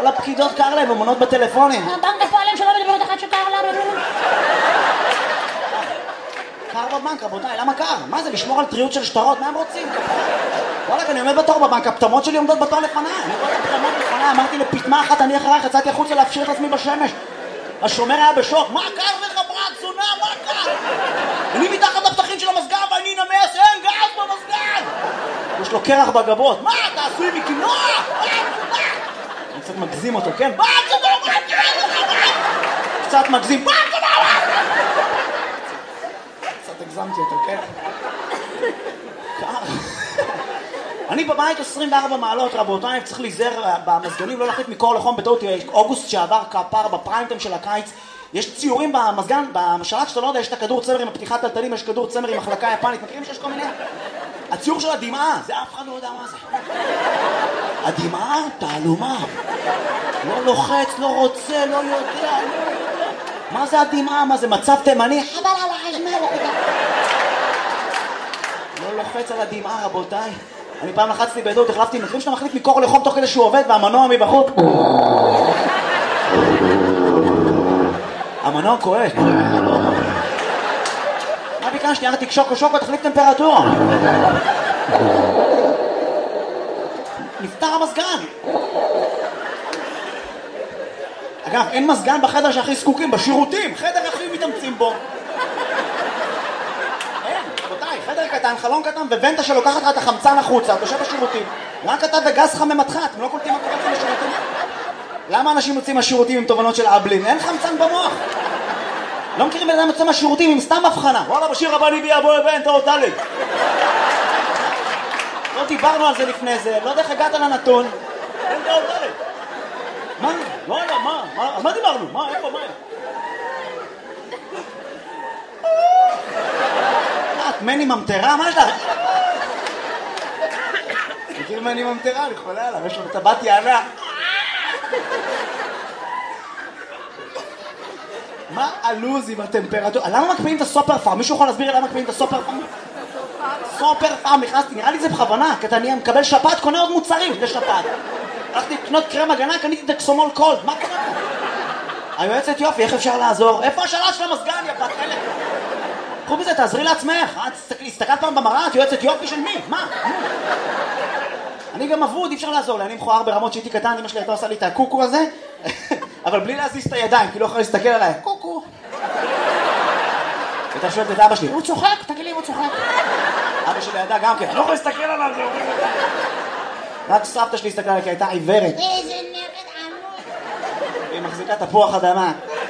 כל הפקידות קר להם, ומונות בטלפונים. בנק הפועלים שלא מדברת אחד שקר להם. קר בבנק, רבותיי, למה קר? מה זה, לשמור על טריות של שטרות? מה הם רוצים? וואלק, אני עומד בתור בבנק, הפטמות שלי עומדות בתור לפניי. אני רואה את הפטמות לפניי, אמרתי לפטמה אחת, אני אחרייך, יצאתי החוצה להפשיר את עצמי בשמש. השומר היה בשוק, מה קר לך ברק, זונה, מה קר? אני מתחת לפתחים של המסגר ואני נמס, אין גז במסגר! יש לו קרח בגבות, מה, אתה עשוי מקינוע? אני קצת מגזים אותו, כן? קצת מגזים, קצת הגזמתי אותו, כן? קר. אני בבית 24 מעלות, רבותיי, צריך להיזהר במזגנים, לא להחליט מקור לחום בטעות. אוגוסט שעבר כפר בפריימטיים של הקיץ, יש ציורים במזגן, בשלט שאתה לא יודע, יש את הכדור צמר עם הפתיחת טלטלים, יש כדור צמר עם מחלקה יפנית, מכירים שיש כל מיני? הציור של הדמעה, זה אף אחד לא יודע מה זה. הדמעה, תעלומה. לא לוחץ, לא רוצה, לא יודע. מה זה הדמעה? מה זה מצב תימני? חבל על החשמל. לא לוחץ על הדמעה, רבותיי. אני פעם לחצתי בעדות, החלפתי מכירים שאתה מחליט מקור לחום תוך כדי שהוא עובד והמנוע מבחוץ. המנוע כואב. מה ביקשתי? אמרתי שוקו, תחליף טמפרטורה. נפתר המזגן. אגב, אין מזגן בחדר שהכי זקוקים, בשירותים, חדר הכי מתאמצים בו. רבותיי, חדר קטן, חלון קטן, וונטה שלוקחת לך את החמצן החוצה, אתה יושב בשירותים. רק אתה וגז חם ממתך, אתם לא קולטים מה קורה לכם בשירותים? למה אנשים יוצאים מהשירותים עם תובנות של אבלין? אין חמצן במוח. לא מכירים בן אדם יוצא מהשירותים עם סתם הבחנה. וואלה, בשיר הבא ניבי אבו ונטה או דלת. לא דיברנו על זה לפני זה, לא יודע איך הגעת לנתון. ונטה או דלת. מה? לא יודע, מה? על מה דיברנו? מה? איפה? מה? את מני ממטרה? מה יש לך? מכיר מני ממטרה? אני חולה עליו, יש לו טבעת יענה. מה הלוז עם הטמפרטורה? למה מקפיאים את הסופר פארם? מישהו יכול להסביר למה מקפיאים את הסופר פארם? סופר פארם, נכנסתי, נראה לי זה בכוונה, כי אני מקבל שפעת, קונה עוד מוצרים לשפעת. הלכתי לקנות קרם הגנה, קניתי דקסומול קולד, מה קרה? היועצת יופי, איך אפשר לעזור? איפה השלט של המזגן, יא בת אלף? קחו בזה, תעזרי לעצמך. הסתכלת פעם במראה, את יועצת יופי של מי? מה? אני גם אבוד, אי אפשר לעזור לי, אני מכוער ברמות שהייתי קטן, אמא שלי הייתה עושה לי את הקוקו הזה, אבל בלי להזיז את הידיים, כי לא יכולה להסתכל עליי. קוקו. הייתה שואלת את אבא שלי, הוא צוחק? תגיד לי אם הוא צוחק. אבא שלי ידע גם כן, לא יכול להסתכל עליו. רק סבתא שלי הסתכלה עליי, כי הייתה עיוורת. איזה נרד עמוד. היא מחזיקה תפוח אדמה.